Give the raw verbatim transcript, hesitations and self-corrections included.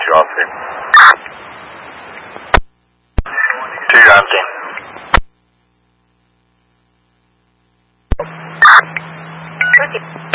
you off there. To your on scene. Okay.